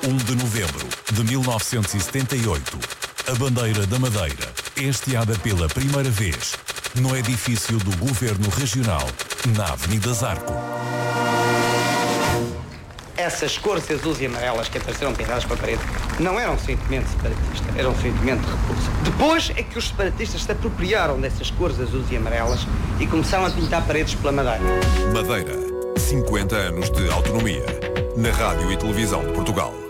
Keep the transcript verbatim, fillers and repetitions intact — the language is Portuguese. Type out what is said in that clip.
um de novembro de mil novecentos e setenta e oito, a bandeira da Madeira é hasteada pela primeira vez no edifício do Governo Regional, na Avenida Zarco. Essas cores azuis e amarelas que apareceram pintadas para a parede não eram sentimento separatista, eram um sentimento de repulsa. Depois é que os separatistas se apropriaram dessas cores azuis e amarelas e começaram a pintar paredes pela Madeira. Madeira, cinquenta anos de autonomia, na rádio e televisão de Portugal.